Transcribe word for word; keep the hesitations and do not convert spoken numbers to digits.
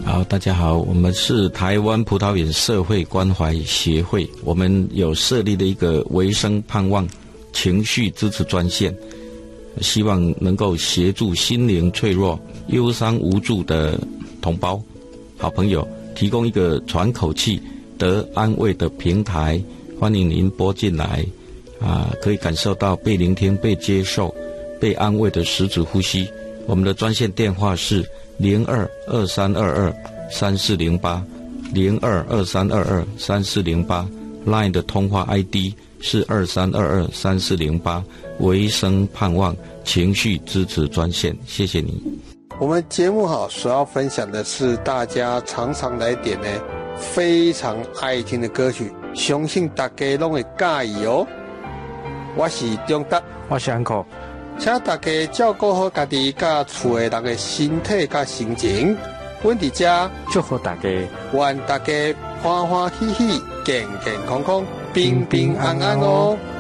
好，大家好，我们是台湾葡萄园社会关怀协会，我们有设立的一个维生盼望情绪支持专线，希望能够协助心灵脆弱、忧伤无助的同胞、好朋友，提供一个喘口气、得安慰的平台。欢迎您拨进来，啊，可以感受到被聆听、被接受、被安慰的实质呼吸。我们的专线电话是零二二三二二三四零八，零二二三二二三四零八。Line 的通话 I D 是二三二二三四零八，维生盼望情绪支持专线。谢谢你。 我们节目好所要分享的是大家常常来点呢非常爱听的歌曲，相信大家都会介意哦。我是中达， 我是 Uncle， 请大家照顾好家己甲厝的人的身体甲心情。阮伫遮祝福大家， 愿大家欢欢喜喜、健健康康、平平安安哦。